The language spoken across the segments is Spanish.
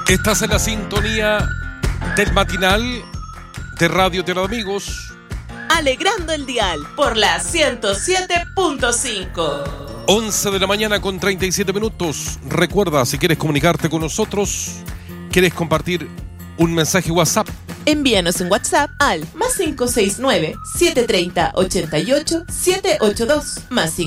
Estás en la sintonía del matinal de Radio Tierra de Amigos. Alegrando el dial por la 107.5. 11 de la mañana con 37 minutos. Recuerda, si quieres comunicarte con nosotros, quieres compartir un mensaje WhatsApp, envíanos un WhatsApp al +569-730-88-782,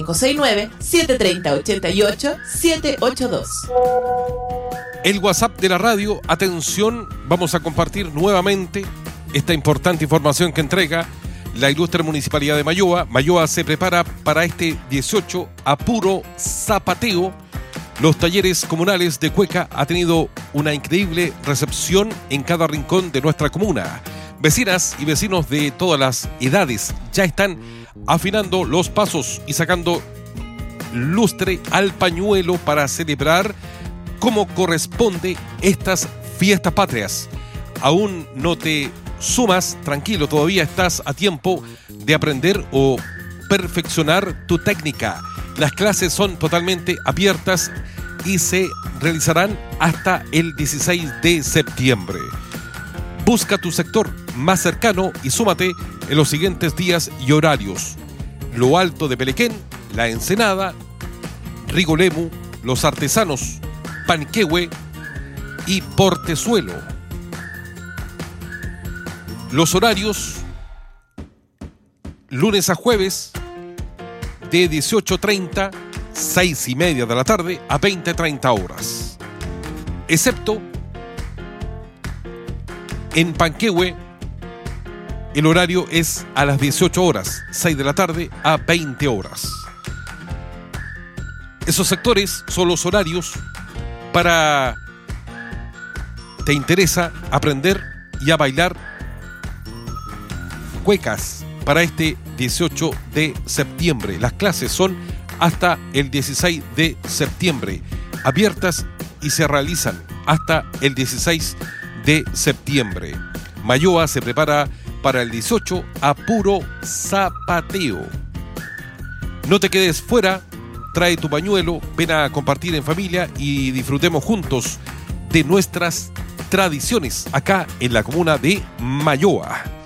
+569-730-88-782. el WhatsApp de la radio. Atención, vamos a compartir nuevamente esta importante información que entrega la ilustre Municipalidad de Mayoa. Mayoa se prepara para este 18 a puro zapateo. Los talleres comunales de cueca ha tenido una increíble recepción en cada rincón de nuestra comuna. Vecinas y vecinos de todas las edades ya están afinando los pasos y sacando lustre al pañuelo para celebrar como corresponde estas fiestas patrias. Aún no te sumas, tranquilo, todavía estás a tiempo de aprender o perfeccionar tu técnica. Las clases son totalmente abiertas y se realizarán hasta el 16 de septiembre. Busca tu sector más cercano y súmate en los siguientes días y horarios: Lo Alto de Pelequén, La Ensenada, Rigolemu, Los Artesanos, Panquehue y Portezuelo. Los horarios: lunes a jueves de 18:30, 6:30 de la tarde a 20:30 horas. Excepto en Panquehue, el horario es a las 18 horas, 6 de la tarde a 20 horas. Esos sectores son los horarios para te interesa aprender y a bailar cuecas para este 18 de septiembre. Las clases son hasta el 16 de septiembre, abiertas y se realizan hasta el 16 de septiembre. Mayoa se prepara para el 18 a puro zapateo. No te quedes fuera, trae tu pañuelo, ven a compartir en familia y disfrutemos juntos de nuestras tradiciones acá en la comuna de Mayoa.